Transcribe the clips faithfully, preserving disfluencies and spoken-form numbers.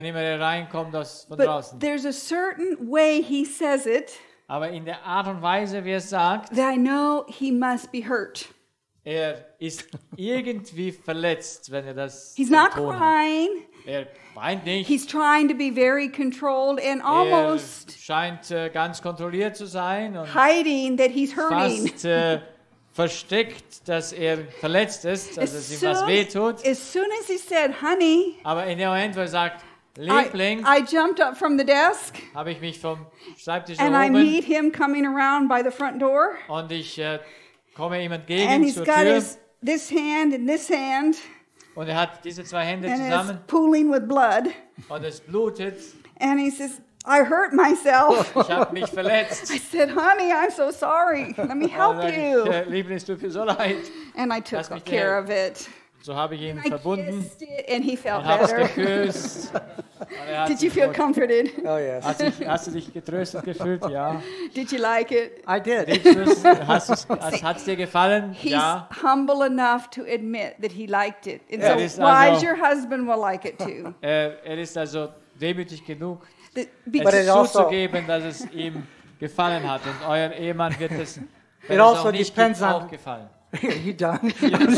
immer reinkommt aus von But draußen. there's a certain way he says it Aber in der Art und Weise, wie er es sagt, that I know he must be hurt. er ist irgendwie verletzt, wenn er das He's not betont hat. crying. Er weint nicht. He's trying to be very controlled and Er almost scheint äh, ganz kontrolliert zu sein und hiding that he's hurting. fast äh, versteckt, dass er verletzt ist, dass es As ihm was soon, wehtut. as soon as he said, honey, Aber in dem Moment, wo er sagt, I, Liebling, I jumped up from the desk habe ich mich vom Schreibtisch and I erhoben meet him coming around by the front door. und ich äh, komme ihm And entgegen he's zur got Tür his this hand and this hand, und er hat diese zwei Hände and it's zusammen pooling with blood. und es blutet. And he says, I hurt myself. Ich habe mich verletzt. I said, honey, I'm so sorry. Let me Und help dann sag ich, you. äh, Liebling, es tut mir so leid. And I took Lass mich dir care helfen. of it. So habe ich ihn I verbunden kissed it and he felt und habe es better. geküsst. Und er hat Did you sich feel wohl- comforted? Oh, yes. Hast, dich, hast du dich getröstet gefühlt? Ja. Did you like it? I did. Hat es dir gefallen? He's Ja. humble enough to admit that he liked it. And Er so ist wise also- your husband will like it too. Er, er ist also demütig genug, The- es But it also- zuzugeben, dass es ihm gefallen hat. Und euer Ehemann wird es, wenn It es also auch nicht depends gibt, on- auch gefallen. Are you done?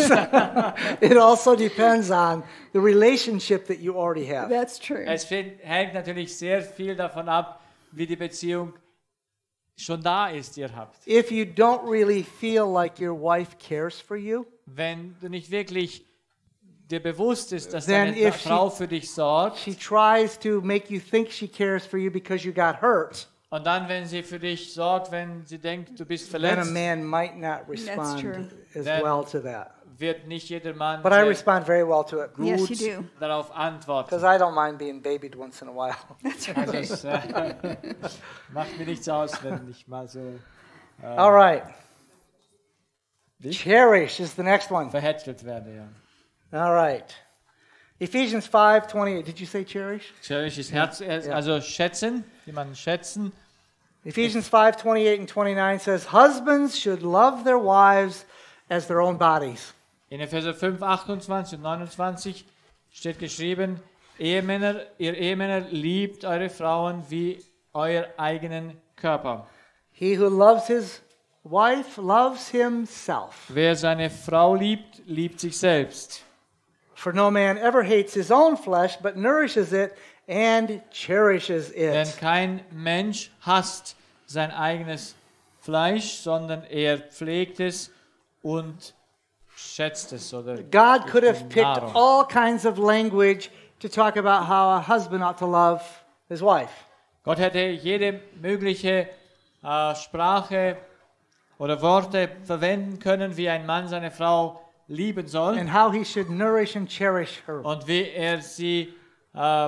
It also depends on the relationship that you already have. That's true. Es fin- hängt natürlich sehr viel davon ab, wie die Beziehung schon da ist, die ihr habt. If you don't really feel like your wife cares for you, Wenn du nicht wirklich dir bewusst ist, dass Then deine if she- Frau für dich sorgt, she tries to make you think she cares for you because you got hurt, und dann, wenn sie für dich sorgt, wenn sie denkt, du bist then a verletzt, man might not true. respond as Then- well to that. wird nicht jeder Mann But I sehr respond very well to it Yes, gut you do. darauf antworten. because I don't mind being babied once in a while. That's Also right. es äh, macht mir nichts aus, wenn ich mal so All right. Cherish is the next one. verhätschelt werde. Ja. All right. Ephesians five twenty-eight. Did you say cherish? Cherish ist Herz, äh, also schätzen, jemanden schätzen. Ephesians five twenty-eight and twenty-nine says, Husbands should love their wives as their own bodies. In Epheser fünf, achtundzwanzig und neunundzwanzig steht geschrieben, Ehemänner, ihr Ehemänner liebt eure Frauen wie euer eigenen Körper. He who loves his wife loves himself. Wer seine Frau liebt, liebt sich selbst. For no man ever hates his own flesh, but nourishes it and cherishes Denn it. kein Mensch hasst sein eigenes Fleisch, sondern er pflegt es und schätzt es. Oder God could have gibt ihm picked Nahrung. all kinds of language to talk about how a husband ought to love his wife. Gott hätte jede mögliche äh, Sprache oder Worte verwenden können, wie ein Mann seine Frau lieben soll And how he should nourish and cherish her. und wie er sie äh,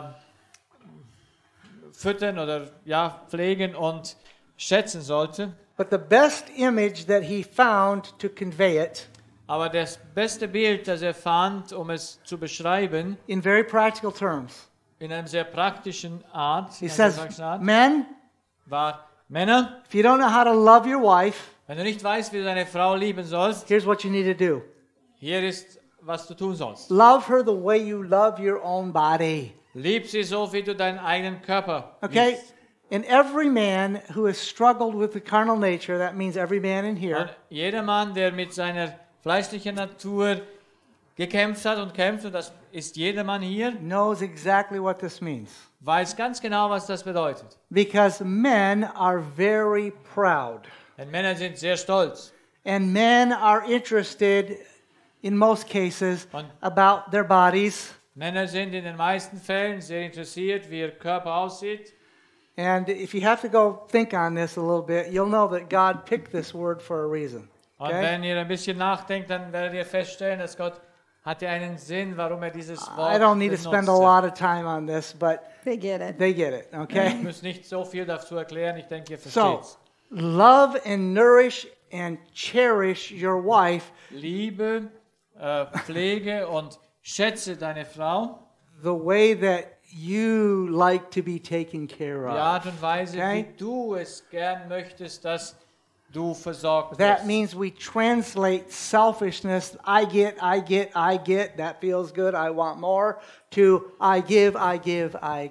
füttern oder ja, pflegen und schätzen sollte. But the best image that he found to convey it, Aber das beste Bild, das er fand, um es zu beschreiben, in very practical terms, in einer sehr praktischen Art, he in einer sehr says, praktischen Art Men, war, Männer, if you don't know how to love your wife, wenn du nicht weißt, wie du deine Frau lieben sollst, here's what you need to do. hier ist, was du tun sollst. Love her the way you love your own body. Lieb sie so, wie du deinen eigenen Körper Okay? liebst. And every man who has struggled with the carnal nature, that means every man in here, Und jeder Mann, der mit seiner fleischlichen Natur gekämpft hat und kämpft, und das ist jeder Mann hier, knows exactly what this means. weiß ganz genau, was das bedeutet. Because men are very proud. Denn Männer sind sehr stolz. And men are interested, in most cases, Und- about their bodies. Männer sind in den meisten Fällen sehr interessiert, wie ihr Körper aussieht. And if you have to go think on this a little bit, you'll know that God picked this word for a reason. Und Okay? wenn ihr ein bisschen nachdenkt, dann werdet ihr feststellen, dass Gott hatte einen Sinn, warum er dieses Wort I don't need to spend a benutzte. lot of time on this, but They get it. they get it, Ich okay? muss nicht so viel dazu erklären, ich denke, ihr So, versteht's. love and nourish and cherish your wife Liebe, äh, pflege und schätze deine Frau, the way that you like to be taken care die of. Art und Weise, Okay. wie du es gern möchtest, dass du versorgt That wirst. means we translate selfishness, I get, I get, I get, that feels good, I want more, to I give, I give, I